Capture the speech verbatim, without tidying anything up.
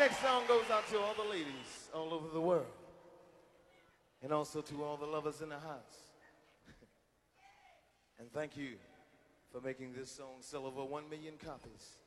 next song goes out to all the ladies all over the world. And also to all the lovers in the house. And thank you for making this song sell over one million copies.